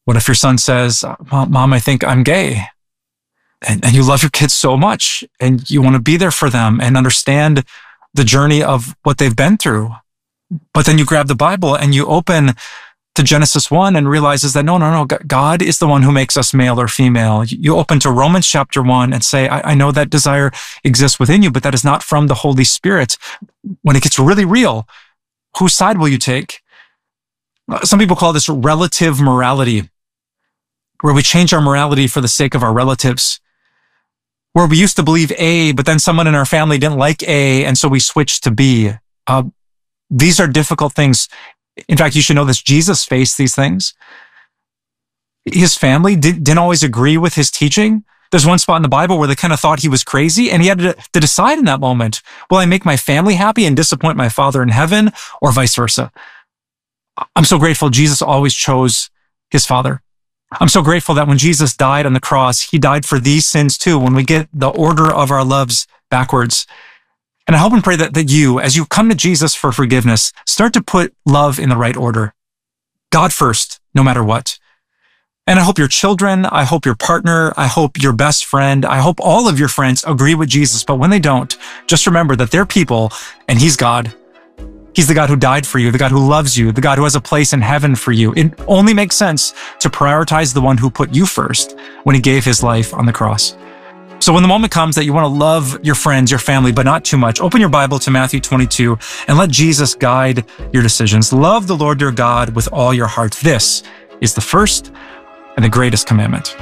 What if your son says, Mom, I think I'm gay? And you love your kids so much and you want to be there for them and understand the journey of what they've been through. But then you grab the Bible and you open to Genesis 1 and realizes that no, God is the one who makes us male or female. You open to Romans chapter 1 and say, I know that desire exists within you, but that is not from the Holy Spirit. When it gets really real, whose side will you take? Some people call this relative morality, where we change our morality for the sake of our relatives. Where we used to believe A, but then someone in our family didn't like A, and so we switched to B. These are difficult things. In fact, you should know this. Jesus faced these things. His family didn't always agree with his teaching. There's one spot in the Bible where they kind of thought he was crazy, and he had to decide in that moment, will I make my family happy and disappoint my Father in heaven, or vice versa? I'm so grateful Jesus always chose his Father. I'm so grateful that when Jesus died on the cross, he died for these sins too, when we get the order of our loves backwards. And I hope and pray that you, as you come to Jesus for forgiveness, start to put love in the right order. God first, no matter what. And I hope your children, I hope your partner, I hope your best friend, I hope all of your friends agree with Jesus. But when they don't, just remember that they're people and he's God. He's the God who died for you, the God who loves you, the God who has a place in heaven for you. It only makes sense to prioritize the one who put you first when he gave his life on the cross. So when the moment comes that you want to love your friends, your family, but not too much, open your Bible to Matthew 22 and let Jesus guide your decisions. Love the Lord your God with all your heart. This is the first and the greatest commandment.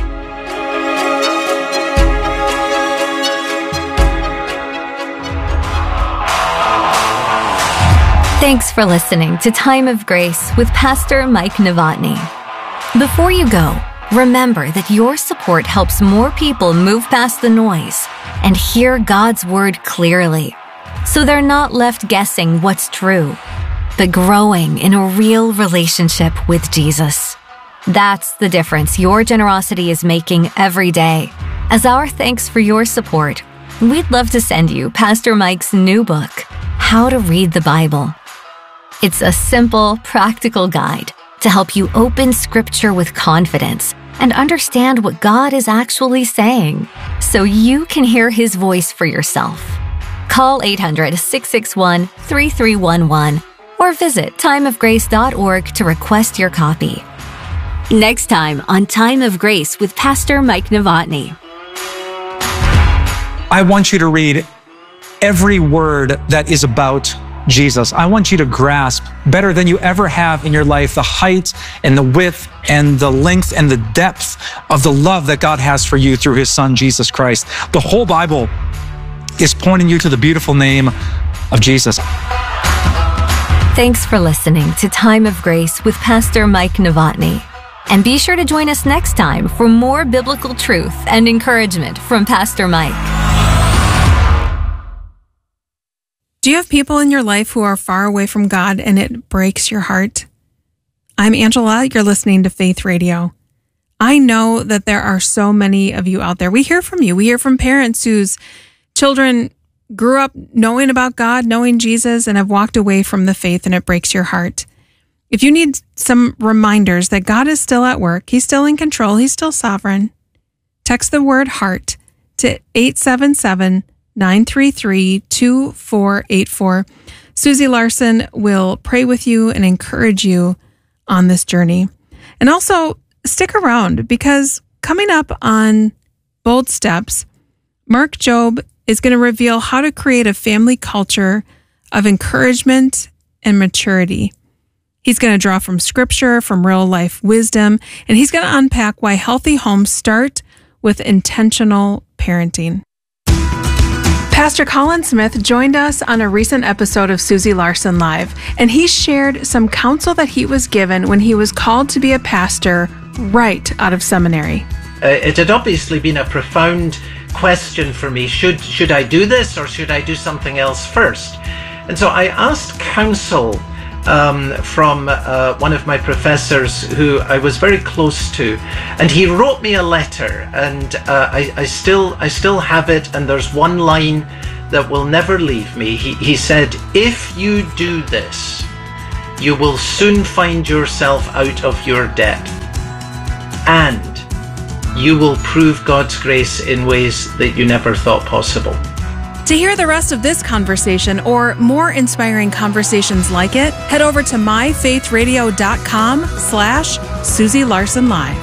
Thanks for listening to Time of Grace with Pastor Mike Novotny. Before you go, remember that your support helps more people move past the noise and hear God's word clearly, so they're not left guessing what's true, but growing in a real relationship with Jesus. That's the difference your generosity is making every day. As our thanks for your support, we'd love to send you Pastor Mike's new book, How to Read the Bible. It's a simple, practical guide to help you open Scripture with confidence and understand what God is actually saying, so you can hear his voice for yourself. Call 800-661-3311 or visit timeofgrace.org to request your copy. Next time on Time of Grace with Pastor Mike Novotny. I want you to read every word that is about Jesus. I want you to grasp better than you ever have in your life the height and the width and the length and the depth of the love that God has for you through his son, Jesus Christ. The whole Bible is pointing you to the beautiful name of Jesus. Thanks for listening to Time of Grace with Pastor Mike Novotny. And be sure to join us next time for more biblical truth and encouragement from Pastor Mike. Do you have people in your life who are far away from God and it breaks your heart? I'm Angela. You're listening to Faith Radio. I know that there are so many of you out there. We hear from you. We hear from parents whose children grew up knowing about God, knowing Jesus, and have walked away from the faith, and it breaks your heart. If you need some reminders that God is still at work, he's still in control, he's still sovereign, text the word HEART to 877-933-2484. Susie Larson will pray with you and encourage you on this journey. And also stick around, because coming up on Bold Steps, Mark Jobe is going to reveal how to create a family culture of encouragement and maturity. He's going to draw from scripture, from real life wisdom, and he's going to unpack why healthy homes start with intentional parenting. Pastor Colin Smith joined us on a recent episode of Susie Larson Live, and he shared some counsel that he was given when he was called to be a pastor right out of seminary. It had obviously been a profound question for me. Should I do this, or should I do something else first? And so I asked counsel from one of my professors who I was very close to, and he wrote me a letter, and I still have it, and there's one line that will never leave me. He said, "If you do this, you will soon find yourself out of your debt." and you will prove God's grace in ways that you never thought possible. To hear the rest of this conversation or more inspiring conversations like it, head over to myfaithradio.com/Susie Larson Live.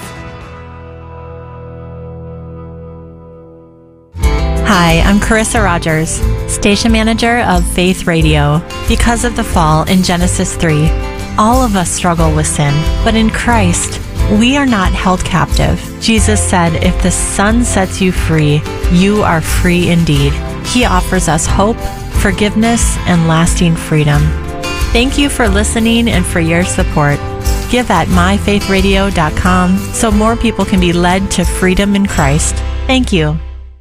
Hi, I'm Carissa Rogers, station manager of Faith Radio. Because of the fall in Genesis 3, all of us struggle with sin, but in Christ, we are not held captive. Jesus said, if the Son sets you free, you are free indeed. He offers us hope, forgiveness, and lasting freedom. Thank you for listening and for your support. Give at myfaithradio.com so more people can be led to freedom in Christ. Thank you.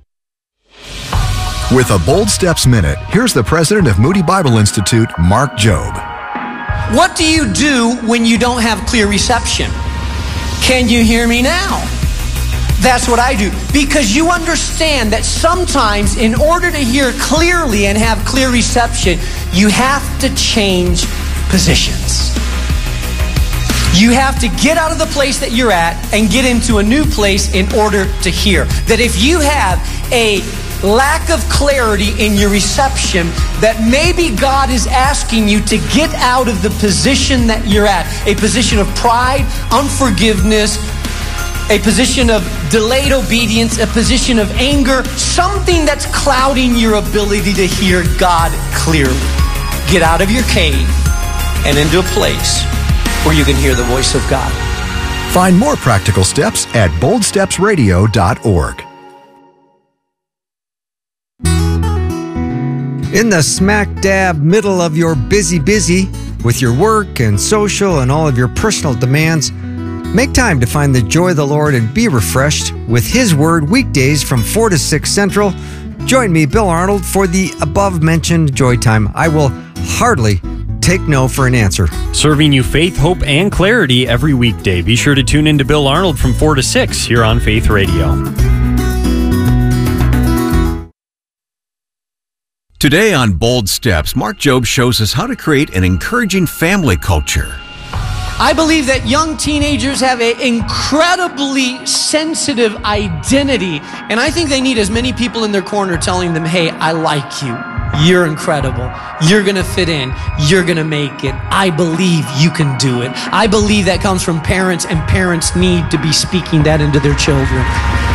With a Bold Steps Minute, here's the president of Moody Bible Institute, Mark Jobe. What do you do when you don't have clear reception? Can you hear me now? That's what I do. Because you understand that sometimes in order to hear clearly and have clear reception, you have to change positions. You have to get out of the place that you're at and get into a new place in order to hear. That if you have a lack of clarity in your reception, that maybe God is asking you to get out of the position that you're at, a position of pride, unforgiveness, a position of delayed obedience, a position of anger, something that's clouding your ability to hear God clearly. Get out of your cave and into a place where you can hear the voice of God. Find more practical steps at boldstepsradio.org. In the smack dab middle of your busy with your work and social and all of your personal demands, make time to find the joy of the Lord and be refreshed with His Word weekdays from 4 to 6 Central. Join me, Bill Arnold, for the above-mentioned Joy Time. I will hardly take no for an answer. Serving you faith, hope, and clarity every weekday. Be sure to tune in to Bill Arnold from 4 to 6 here on Faith Radio. Today on Bold Steps, Mark Jobe shows us how to create an encouraging family culture. I believe that young teenagers have an incredibly sensitive identity, and I think they need as many people in their corner telling them, hey, I like you. You're incredible. You're going to fit in. You're going to make it. I believe you can do it. I believe that comes from parents, and parents need to be speaking that into their children.